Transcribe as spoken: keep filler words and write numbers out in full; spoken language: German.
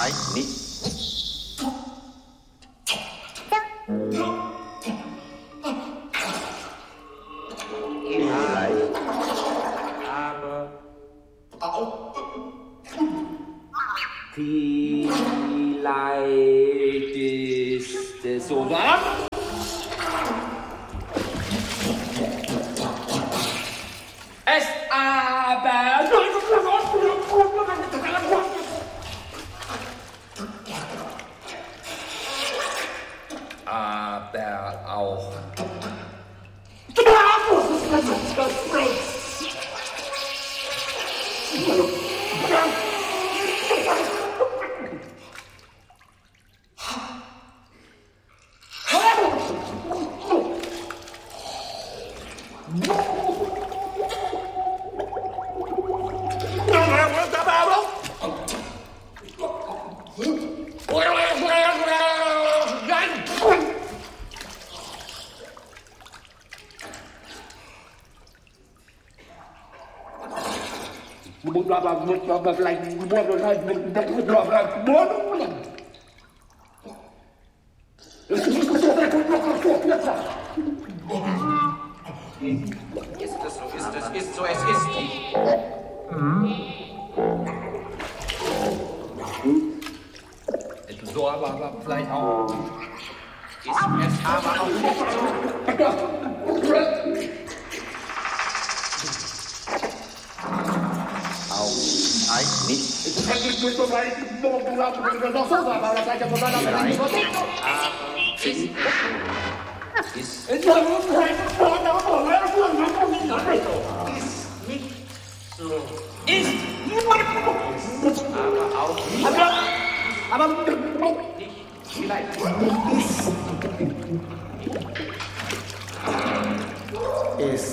Nein, nicht. Vielleicht, aber auch. Vielleicht ist es so warm. Es aber aber auch. Ist es so, ist es, ist so, es ist. Ist so, aber, aber vielleicht auch. Ist es aber auch nicht so. Auch nein, nicht. Vielleicht, aber ist. Ist. Ist nicht so. Ist. Aber auch nicht. Aber, aber nicht. Vielleicht. Ist.